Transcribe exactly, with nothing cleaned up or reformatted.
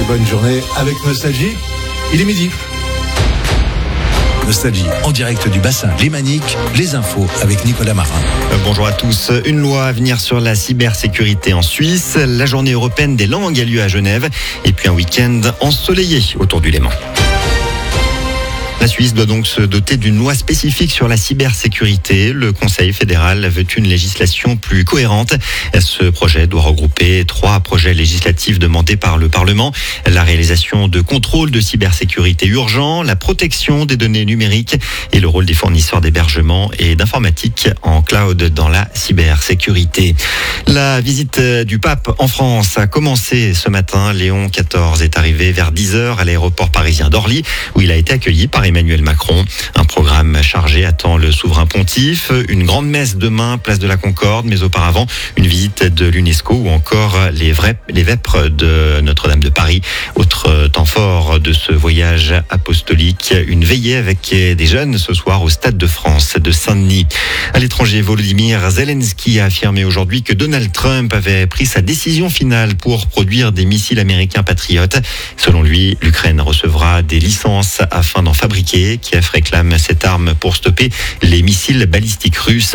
bonne journée avec Nostalgie. Il est midi. Nostalgie, en direct du bassin Lémanique, les infos avec Nicolas Marin. Euh, bonjour à tous. Une loi à venir sur la cybersécurité en Suisse. La journée européenne des langues a lieu à Genève. Et puis un week-end ensoleillé autour du Léman. La Suisse doit donc se doter d'une loi spécifique sur la cybersécurité. Le Conseil fédéral veut une législation plus cohérente. Ce projet doit regrouper trois projets législatifs demandés par le Parlement. La réalisation de contrôles de cybersécurité urgents, la protection des données numériques et le rôle des fournisseurs d'hébergement et d'informatique en cloud dans la cybersécurité. La visite du pape en France a commencé ce matin. Léon quatorze est arrivé vers dix heures à l'aéroport parisien d'Orly où il a été accueilli par Emmanuel Macron. Un programme chargé attend le souverain pontife. Une grande messe demain, place de la Concorde, mais auparavant, une visite de l'UNESCO ou encore les, vrais, les vêpres de Notre-Dame de Paris. Autre temps fort de ce voyage apostolique, une veillée avec des jeunes ce soir au Stade de France de Saint-Denis. À l'étranger, Volodymyr Zelensky a affirmé aujourd'hui que Donald Trump avait pris sa décision finale pour produire des missiles américains patriotes. Selon lui, l'Ukraine recevra des licences afin d'en fabriquer. Kiev réclame cette arme pour stopper les missiles balistiques russes.